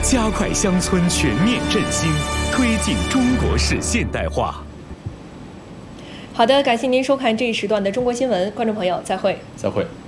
加快乡村全面振兴，推进中国式现代化。 好的，感谢您收看这一时段的中国新闻，观众朋友，再会。 再会。